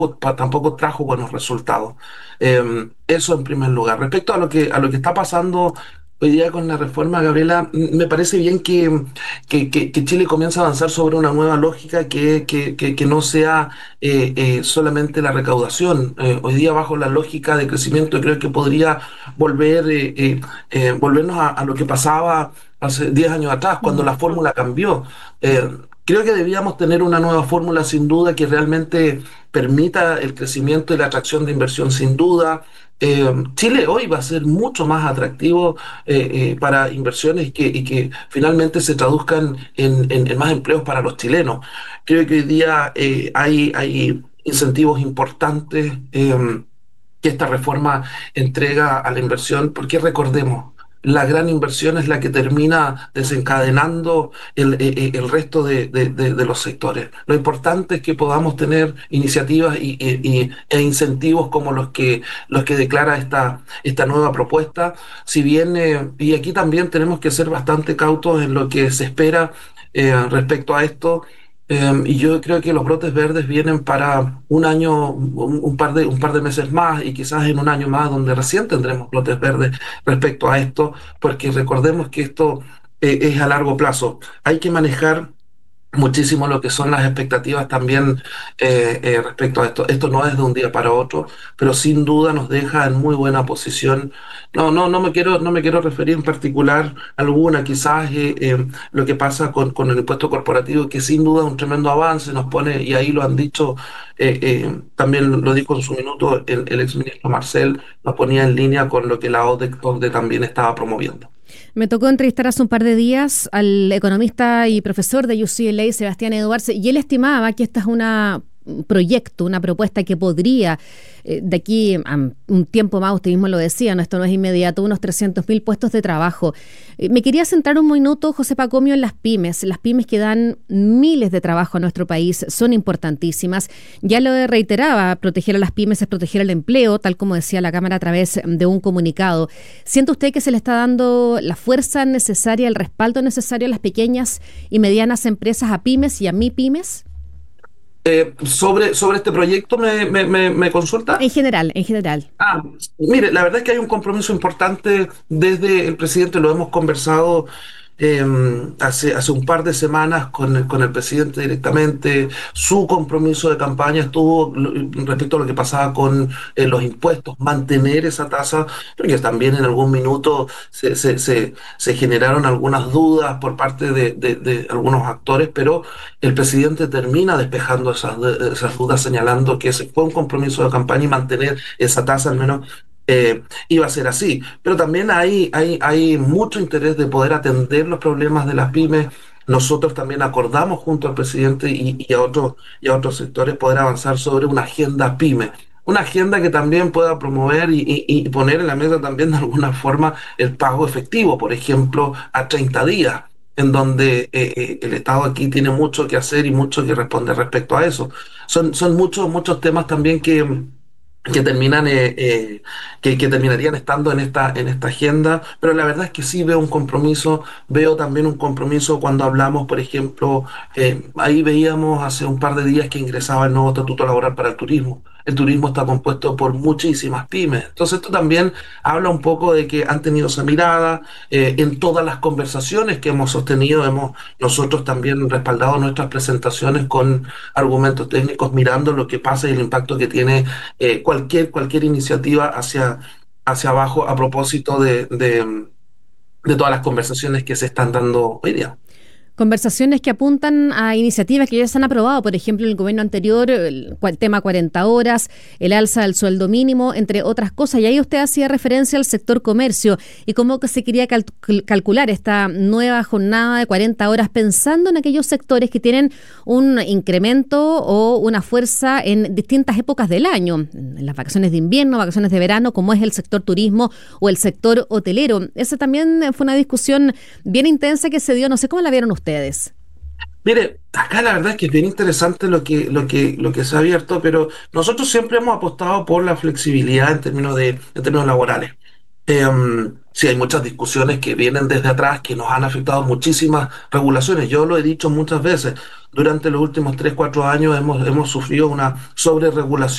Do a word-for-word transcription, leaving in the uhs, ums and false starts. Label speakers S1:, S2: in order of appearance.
S1: pa- tampoco trajo buenos resultados. Eh, eso en primer lugar. Respecto a lo que, a lo que está pasando hoy día con la reforma, Gabriela, m- me parece bien que, que, que- que Chile comience a avanzar sobre una nueva lógica que, que, que- que no sea eh, eh, solamente la recaudación. Eh, hoy día, bajo la lógica de crecimiento, creo que podría volver, eh, eh, eh, volvernos a, a lo que pasaba hace diez años atrás, cuando
S2: Mm.
S1: la fórmula cambió. Eh, Creo que debíamos tener una nueva fórmula sin duda que realmente permita el crecimiento y la atracción de inversión sin duda. Eh, Chile hoy va a ser mucho más atractivo eh, eh, para inversiones y que, y que finalmente se traduzcan en, en- en más empleos para los chilenos. Creo que hoy día eh, hay, hay incentivos importantes eh, que esta reforma entrega a la inversión, porque recordemos, la gran inversión es la que termina desencadenando el, eh, eh, el resto de, de- de- de los sectores. Lo importante es que podamos tener iniciativas y, y- y- e incentivos como los que, los que declara esta, esta nueva propuesta. Si bien, eh, y aquí también tenemos que ser bastante cautos en lo que se espera eh, respecto a esto. Eh, y yo creo que los brotes verdes vienen para un año, un, un par de, un par de meses más y quizás en un año más donde recién tendremos brotes verdes respecto a esto, porque recordemos que esto eh, es a largo plazo. Hay que manejar muchísimo lo que son las expectativas también eh, eh, respecto a esto. Esto no es de un día para otro, pero sin duda nos deja en muy buena posición. No, no, no me quiero, no me quiero referir en particular a alguna, quizás eh, eh, lo que pasa con, con el impuesto corporativo, que sin duda es un tremendo avance, nos pone, y ahí lo han dicho, eh, eh, también lo dijo en su minuto el, el exministro Marcel, nos ponía en línea con lo que la OCDE, OCDE también estaba promoviendo.
S2: Me tocó entrevistar hace un par de días al economista y profesor de U C L A, Sebastián Eduarse, y él estimaba que esta es una un proyecto, una propuesta que podría, eh, de aquí a un tiempo más, usted mismo lo decía, no, esto no es inmediato, unos trescientos mil puestos de trabajo. Eh, me quería centrar un minuto, José Pacomio, en las pymes. Las pymes que dan miles de trabajo a nuestro país son importantísimas. Ya lo reiteraba, proteger a las pymes es proteger el empleo, tal como decía la Cámara a través de un comunicado. ¿Siente usted que se le está dando la fuerza necesaria, el respaldo necesario a las pequeñas y medianas empresas, a pymes y a MIPYMES?
S1: Eh, sobre, sobre este proyecto me, me, me, me consulta.
S2: En general, en general.
S1: Ah, mire, la verdad es que hay un compromiso importante desde el presidente, lo hemos conversado eh, hace, hace un par de semanas con el, con el presidente directamente. Su compromiso de campaña estuvo lo- respecto a lo que pasaba con eh, los impuestos, mantener esa tasa, porque también en algún minuto se, se, se, se generaron algunas dudas por parte de, de, de algunos actores, pero el presidente termina despejando esas, esas dudas, señalando que ese fue un compromiso de campaña y mantener esa tasa al menos eh, iba a ser así. Pero también hay, hay, hay mucho interés de poder atender los problemas de las pymes. Nosotros también acordamos junto al presidente y, y a otros, y a otros sectores poder avanzar sobre una agenda pyme. Una agenda que también pueda promover y, y- y poner en la mesa también de alguna forma el pago efectivo, por ejemplo, a treinta días, en donde eh, eh, el Estado aquí tiene mucho que hacer y mucho que responder respecto a eso. Son, son muchos, muchos temas también que que terminan eh, eh, que, que terminarían estando en esta en esta agenda, pero la verdad es que sí veo un compromiso, veo también un compromiso cuando hablamos, por ejemplo, eh, ahí veíamos hace un par de días que ingresaba el nuevo estatuto laboral para el turismo. El turismo está compuesto por muchísimas pymes, entonces esto también habla un poco de que han tenido esa mirada eh, en todas las conversaciones que hemos sostenido, hemos nosotros también respaldado nuestras presentaciones con argumentos técnicos, mirando lo que pasa y el impacto que tiene eh, cualquier, cualquier iniciativa hacia, hacia abajo a propósito de, de, de todas las conversaciones que se están dando hoy día.
S2: Conversaciones que apuntan a iniciativas que ya se han aprobado, por ejemplo, en el gobierno anterior, el cua- tema cuarenta horas, el alza del sueldo mínimo, entre otras cosas. Y ahí usted hacía referencia al sector comercio y cómo que se quería cal- calcular esta nueva jornada de cuarenta horas pensando en aquellos sectores que tienen un incremento o una fuerza en distintas épocas del año, en las vacaciones de invierno, vacaciones de verano, como es el sector turismo o el sector hotelero. Esa también fue una discusión bien intensa que se dio, no sé cómo la vieron ustedes.
S1: Mire, acá la verdad es que es bien interesante lo que, lo que, lo que se ha abierto, pero nosotros siempre hemos apostado por la flexibilidad en términos de, en términos laborales. Eh, sí, hay muchas discusiones que vienen desde atrás que nos han afectado muchísimas regulaciones. Yo lo he dicho muchas veces. Durante los últimos tres cuatro años hemos, hemos sufrido una sobreregulación